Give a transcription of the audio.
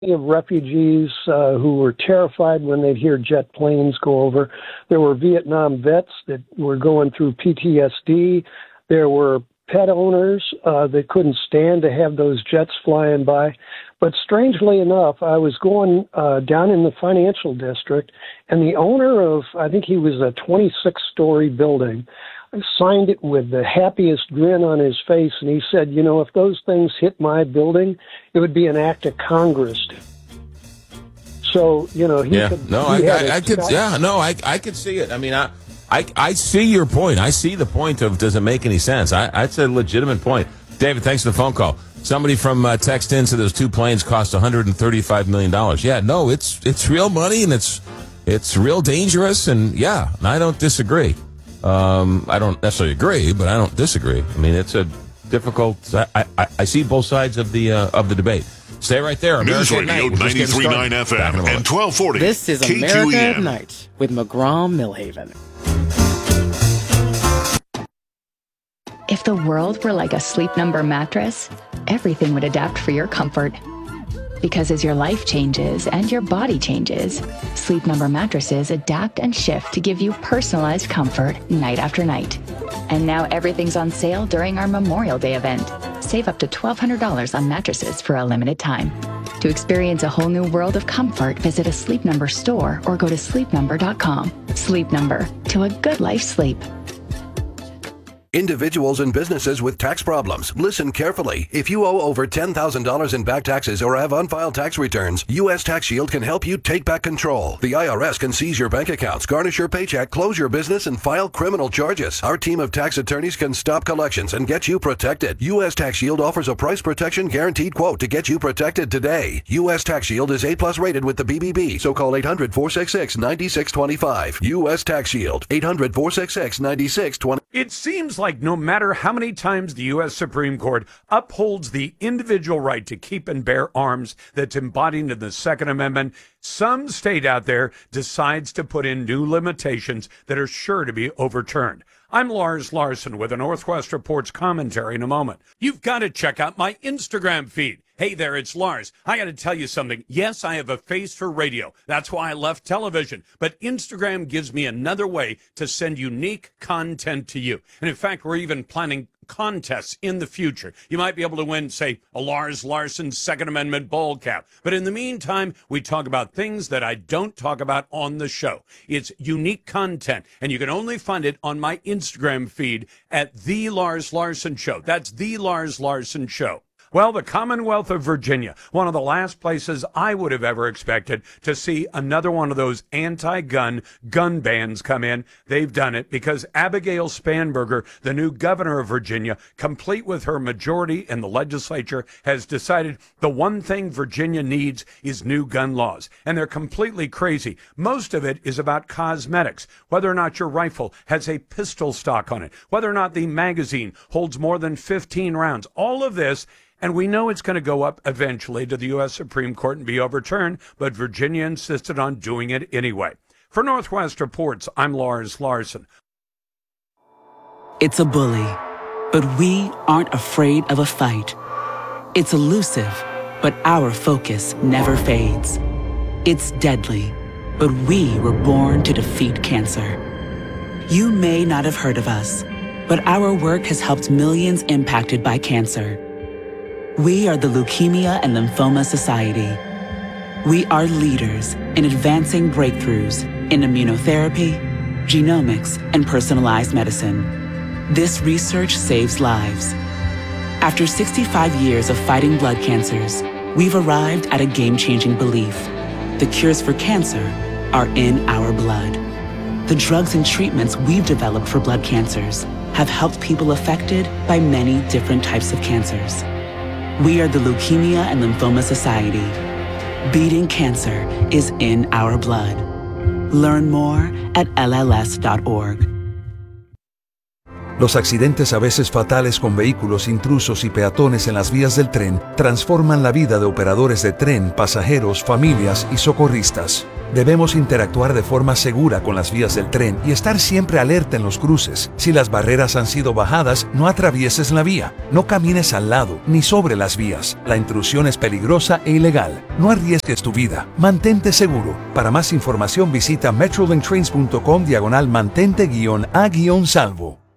of refugees who were terrified when they'd hear jet planes go over. There were Vietnam vets that were going through PTSD. There were pet owners that couldn't stand to have those jets flying by. But strangely enough, I was going down in the financial district, and the owner of, I think he was a 26-story building, signed it with the happiest grin on his face, and he said, you know, if those things hit my building, it would be an act of Congress. So, you know, I could see it. I mean, I see your point. I see the point of does it make any sense? It's a legitimate point. David, thanks for the phone call. Somebody from text in said those two planes cost $135 million. Yeah, no, it's real money, and it's real dangerous, and yeah, I don't disagree. I don't necessarily agree, but I don't disagree. I mean, it's a difficult. I see both sides of the debate. Stay right there. News Radio 93.9 FM and 1240. This is KQEN. America at Night with McGraw Millhaven. If the world were like a Sleep Number mattress, everything would adapt for your comfort. Because as your life changes and your body changes, Sleep Number mattresses adapt and shift to give you personalized comfort night after night. And now everything's on sale during our Memorial Day event. Save up to $1,200 on mattresses for a limited time. To experience a whole new world of comfort, visit a Sleep Number store or go to sleepnumber.com. Sleep Number, to a good life sleep. Individuals and businesses with tax problems, listen carefully. If you owe over $10,000 in back taxes or have unfiled tax returns, U.S. Tax Shield can help you take back control. The IRS can seize your bank accounts, garnish your paycheck, close your business, and file criminal charges. Our team of tax attorneys can stop collections and get you protected. U.S. Tax Shield offers a price protection guaranteed quote to get you protected today. U.S. Tax Shield is A+ rated with the BBB, so call 800-466-9625. U.S. Tax Shield, 800-466-9625. It seems like no matter how many times the U.S. Supreme Court upholds the individual right to keep and bear arms that's embodied in the Second Amendment, some state out there decides to put in new limitations that are sure to be overturned. I'm Lars Larson with the Northwest Report's commentary in a moment. You've got to check out my Instagram feed. Hey there, it's Lars. I got to tell you something. Yes, I have a face for radio. That's why I left television. But Instagram gives me another way to send unique content to you. And in fact, we're even planning contests in the future. You might be able to win, say, a Lars Larson Second Amendment ball cap. But in the meantime, we talk about things that I don't talk about on the show. It's unique content, and you can only find it on my Instagram feed at The Lars Larson Show. That's The Lars Larson Show. Well, the Commonwealth of Virginia, one of the last places I would have ever expected to see another one of those anti-gun gun bans come in. They've done it because Abigail Spanberger, the new governor of Virginia, complete with her majority in the legislature, has decided the one thing Virginia needs is new gun laws. And they're completely crazy. Most of it is about cosmetics, whether or not your rifle has a pistol stock on it, whether or not the magazine holds more than 15 rounds. All of this. And we know it's going to go up eventually to the U.S. Supreme Court and be overturned, but Virginia insisted on doing it anyway. For Northwest Reports, I'm Lars Larson. It's a bully, but we aren't afraid of a fight. It's elusive, but our focus never fades. It's deadly, but we were born to defeat cancer. You may not have heard of us, but our work has helped millions impacted by cancer. We are the Leukemia and Lymphoma Society. We are leaders in advancing breakthroughs in immunotherapy, genomics, and personalized medicine. This research saves lives. After 65 years of fighting blood cancers, we've arrived at a game-changing belief. The cures for cancer are in our blood. The drugs and treatments we've developed for blood cancers have helped people affected by many different types of cancers. We are the Leukemia and Lymphoma Society. Beating cancer is in our blood. Learn more at LLS.org. Los accidentes a veces fatales con vehículos intrusos y peatones en las vías del tren transforman la vida de operadores de tren, pasajeros, familias y socorristas. Debemos interactuar de forma segura con las vías del tren y estar siempre alerta en los cruces. Si las barreras han sido bajadas, no atravieses la vía. No camines al lado ni sobre las vías. La intrusión es peligrosa e ilegal. No arriesgues tu vida. Mantente seguro. Para más información visita metrolinktrains.com/mantente-a-salvo.